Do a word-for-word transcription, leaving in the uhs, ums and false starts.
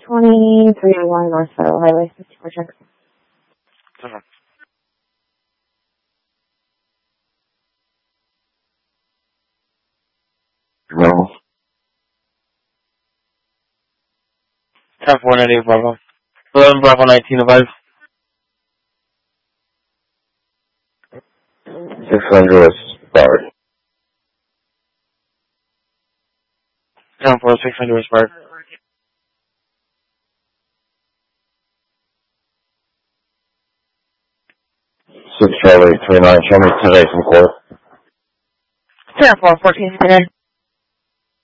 twenty, three oh one North Federal Highway, fifty-four check. Uh-huh. No. ten four ninety Bravo. eleven Bravo nineteen advised. six hundred expired. ten four six hundred expired. six Charlie three nine, show me today from court. ten four fourteen today.